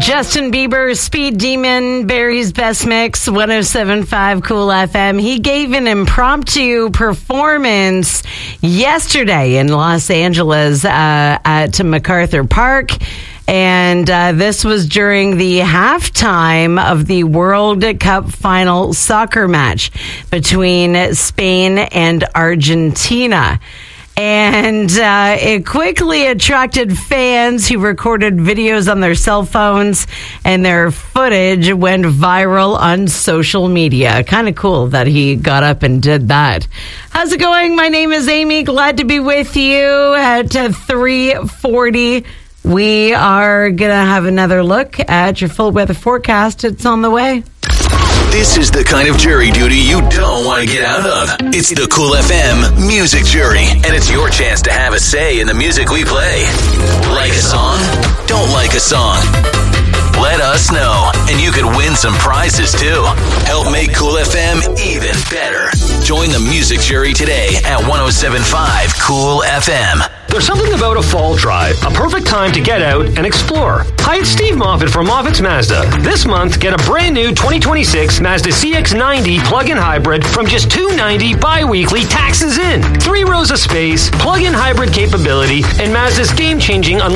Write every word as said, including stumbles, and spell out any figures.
Justin Bieber, Speed Demon, Barry's Best Mix, one oh seven point five Cool F M. He gave an impromptu performance yesterday in Los Angeles uh, at MacArthur Park. And uh, this was during the halftime of the World Cup final soccer match between Spain and Argentina. And uh, it quickly attracted fans who recorded videos on their cell phones, and their footage went viral on social media. Kind of cool that he got up and did that. How's it going? My name is Amy. Glad to be with you at uh, three forty. We are going to have another look at your full weather forecast. It's on the way. This is the kind of jury duty you don't want to get out of. It's the Cool F M Music Jury, and it's your chance to have a say in the music we play. Like a song? Don't like a song? Let us know, and you could win some prizes too. Help make Cool F M even better. Join the Music Jury today at one oh seven point five Cool F M. There's something about a fall drive, a perfect time to get out and explore. Hi, it's Steve Moffitt from Moffitt's Mazda. This month, get a brand new twenty twenty-six Mazda C X ninety plug-in hybrid from just two hundred ninety dollars bi-weekly, taxes in. Three rows of space, plug-in hybrid capability, and Mazda's game-changing